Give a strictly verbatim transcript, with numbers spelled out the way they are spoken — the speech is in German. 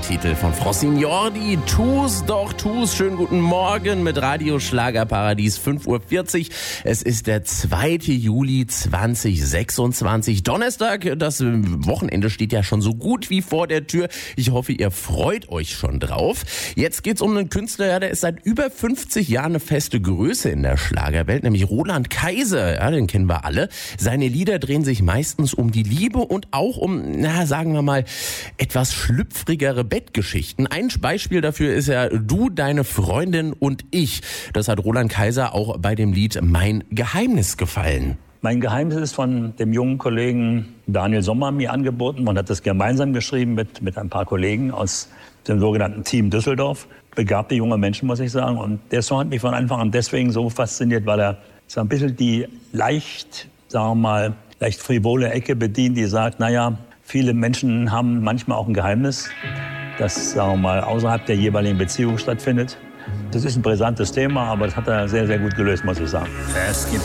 Titel von Francine Jordi. Tu's doch, tu's. Schönen guten Morgen mit Radio Schlagerparadies fünf Uhr vierzig. Es ist der zweite Juli zweitausendsechsundzwanzig. Donnerstag, das Wochenende steht ja schon so gut wie vor der Tür. Ich hoffe, ihr freut euch schon drauf. Jetzt geht's um einen Künstler, ja, der ist seit über fünfzig Jahren eine feste Größe in der Schlagerwelt, nämlich Roland Kaiser. Ja, den kennen wir alle. Seine Lieder drehen sich meistens um die Liebe und auch um, na, sagen wir mal, etwas schlüpfrigere Bettgeschichten. Ein Beispiel dafür ist ja Du, deine Freundin und ich. Das hat Roland Kaiser auch bei dem Lied Mein Geheimnis gefallen. Mein Geheimnis ist von dem jungen Kollegen Daniel Sommer mir angeboten. Man hat das gemeinsam geschrieben mit, mit ein paar Kollegen aus dem sogenannten Team Düsseldorf. Begabte junge Menschen, muss ich sagen. Und der Song hat mich von Anfang an deswegen so fasziniert, weil er so ein bisschen die leicht, sagen wir mal, leicht frivole Ecke bedient, die sagt, naja, viele Menschen haben manchmal auch ein Geheimnis, das, sagen wir mal, außerhalb der jeweiligen Beziehung stattfindet. Das ist ein brisantes Thema, aber das hat er sehr, sehr gut gelöst, muss ich sagen. Es gibt